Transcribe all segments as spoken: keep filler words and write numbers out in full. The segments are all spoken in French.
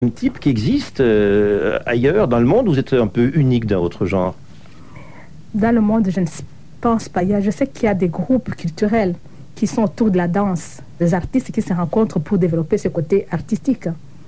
Un type qui existe euh, ailleurs dans le monde, ou vous êtes un peu unique dans votre genre? Dans le monde, je ne pense pas. Je sais qu'il y a des groupes culturels qui sont autour de la danse, des artistes qui se rencontrent pour développer ce côté artistique.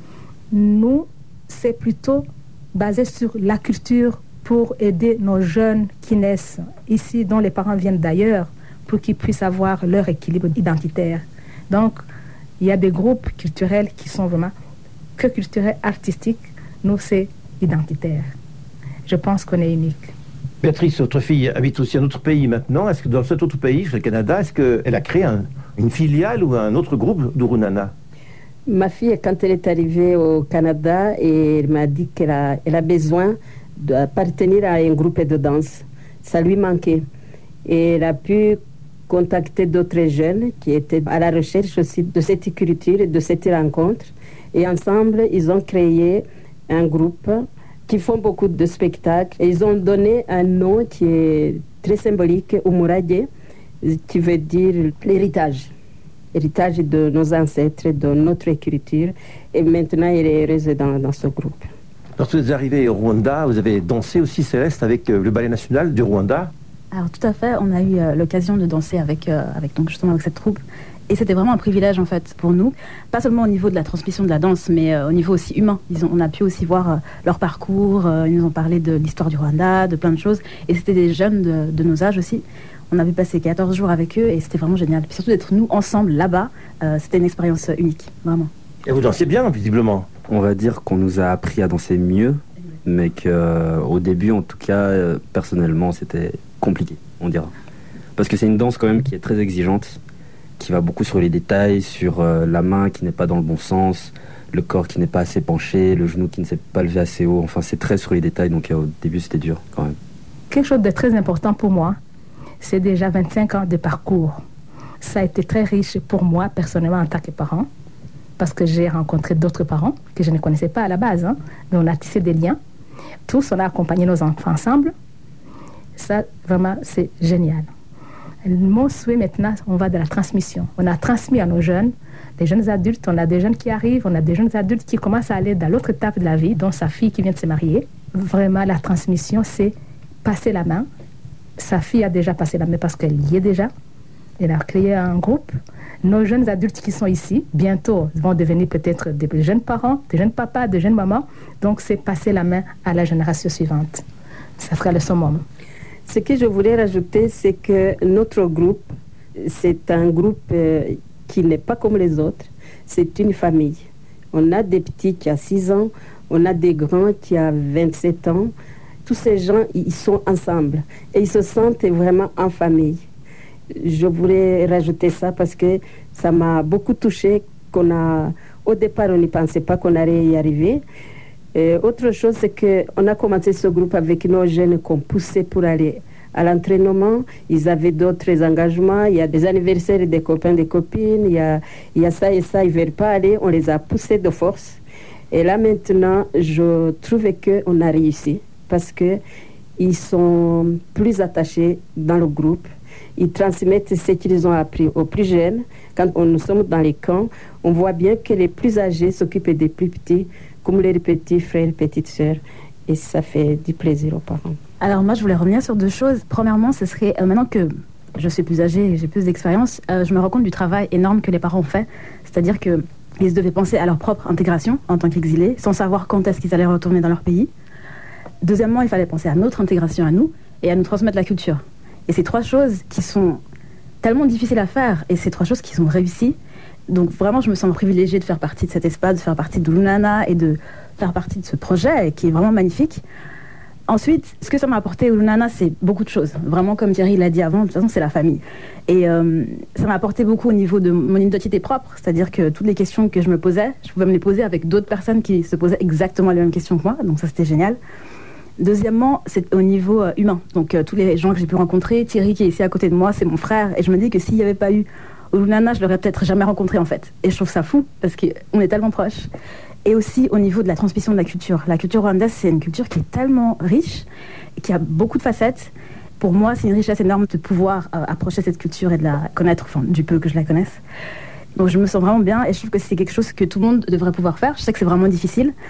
Nous, c'est plutôt basé sur la culture pour aider nos jeunes qui naissent ici, dont les parents viennent d'ailleurs, pour qu'ils puissent avoir leur équilibre identitaire. Donc, il y a des groupes culturels qui sont vraiment que culturels, artistiques. Nous, c'est identitaire. Je pense qu'on est unique. Béatrice, votre fille habite aussi un autre pays maintenant. Est-ce que dans cet autre pays, le Canada, est-ce qu'elle a créé un, une filiale ou un autre groupe d'Urunana? Ma fille, quand elle est arrivée au Canada, et elle m'a dit qu'elle a, elle a besoin d'appartenir à un groupe de danse. Ça lui manquait. Et elle a pu contacter d'autres jeunes qui étaient à la recherche aussi de cette culture et de cette rencontre. Et ensemble, ils ont créé un groupe qui font beaucoup de spectacles. Et ils ont donné un nom qui est très symbolique, Umurage, qui veut dire l'héritage. Héritage de nos ancêtres, de notre culture. Et maintenant, elle est heureuse dans, dans ce groupe. Lorsque vous êtes arrivé au Rwanda, vous avez dansé aussi, Céleste, avec le ballet national du Rwanda? Alors tout à fait, on a eu euh, l'occasion de danser avec, euh, avec, donc, justement avec cette troupe. Et c'était vraiment un privilège en fait pour nous, pas seulement au niveau de la transmission de la danse, mais euh, au niveau aussi humain. Ils ont, on a pu aussi voir euh, leur parcours, euh, ils nous ont parlé de l'histoire du Rwanda, de plein de choses. Et c'était des jeunes de, de nos âges aussi. On avait passé quatorze jours avec eux et c'était vraiment génial. Puis surtout d'être nous ensemble là-bas, euh, c'était une expérience unique, vraiment. Et vous dansez bien, visiblement? On va dire qu'on nous a appris à danser mieux, mais qu'au début, en tout cas, euh, personnellement, c'était compliqué, on dira. Parce que c'est une danse quand même qui est très exigeante, qui va beaucoup sur les détails, sur euh, la main qui n'est pas dans le bon sens, le corps qui n'est pas assez penché, le genou qui ne s'est pas levé assez haut. Enfin, c'est très sur les détails, donc euh, au début, c'était dur quand même. Quelque chose de très important pour moi, c'est déjà vingt-cinq ans de parcours. Ça a été très riche pour moi, personnellement, en tant que parent, parce que j'ai rencontré d'autres parents que je ne connaissais pas à la base, hein, mais on a tissé des liens. Tous, on a accompagné nos enfants ensemble. Ça, vraiment, c'est génial. Mon souhait maintenant, on va de la transmission. On a transmis à nos jeunes, des jeunes adultes, on a des jeunes qui arrivent, on a des jeunes adultes qui commencent à aller dans l'autre étape de la vie, dont sa fille qui vient de se marier. Vraiment, la transmission, c'est passer la main. Sa fille a déjà passé la main parce qu'elle y est déjà. Elle a créé un groupe. Nos jeunes adultes qui sont ici, bientôt, vont devenir peut-être des jeunes parents, des jeunes papas, des jeunes mamans. Donc, c'est passer la main à la génération suivante. Ça sera le summum. Ce que je voulais rajouter, c'est que notre groupe, c'est un groupe euh, qui n'est pas comme les autres. C'est une famille. On a des petits qui ont six ans, on a des grands qui ont vingt-sept ans. Tous ces gens, ils sont ensemble et ils se sentent vraiment en famille. Je voulais rajouter ça parce que ça m'a beaucoup touchée. Qu'on a, au départ, on n'y pensait pas qu'on allait y arriver. Et autre chose, c'est qu'on a commencé ce groupe avec nos jeunes qu'on poussait pour aller à l'entraînement. Ils avaient d'autres engagements. Il y a des anniversaires des copains, des copines. Il y a, il y a ça et ça. Ils ne veulent pas aller. On les a poussés de force. Et là, maintenant, je trouvais qu'on a réussi parce qu'ils sont plus attachés dans le groupe. Ils transmettent ce qu'ils ont appris aux plus jeunes. Quand on, nous sommes dans les camps, on voit bien que les plus âgés s'occupent des plus petits, comme les petits frères, petites sœurs. Et ça fait du plaisir aux parents. Alors moi, je voulais revenir sur deux choses. Premièrement, ce serait, euh, maintenant que je suis plus âgée et j'ai plus d'expérience, euh, je me rends compte du travail énorme que les parents ont fait. C'est-à-dire qu'ils devaient penser à leur propre intégration en tant qu'exilés, sans savoir quand est-ce qu'ils allaient retourner dans leur pays. Deuxièmement, il fallait penser à notre intégration à nous et à nous transmettre la culture. Et c'est trois choses qui sont tellement difficiles à faire, et c'est trois choses qui sont réussies. Donc vraiment, je me sens privilégiée de faire partie de cet espace, de faire partie de Urunana et de faire partie de ce projet qui est vraiment magnifique. Ensuite, ce que ça m'a apporté Urunana, c'est beaucoup de choses. Vraiment, comme Thierry l'a dit avant, de toute façon, c'est la famille. Et euh, ça m'a apporté beaucoup au niveau de mon identité propre, c'est-à-dire que toutes les questions que je me posais, je pouvais me les poser avec d'autres personnes qui se posaient exactement les mêmes questions que moi, donc ça, c'était génial. Deuxièmement, c'est au niveau euh, humain. Donc euh, tous les gens que j'ai pu rencontrer, Thierry qui est ici à côté de moi, c'est mon frère. Et je me dis que s'il n'y avait pas eu Urunana, je l'aurais peut-être jamais rencontré en fait. Et je trouve ça fou parce qu'on est tellement proches. Et aussi au niveau de la transmission de la culture. La culture rwandaise, c'est une culture qui est tellement riche, et qui a beaucoup de facettes. Pour moi, c'est une richesse énorme de pouvoir euh, approcher cette culture et de la connaître, enfin du peu que je la connaisse. Donc je me sens vraiment bien et je trouve que c'est quelque chose que tout le monde devrait pouvoir faire. Je sais que c'est vraiment difficile,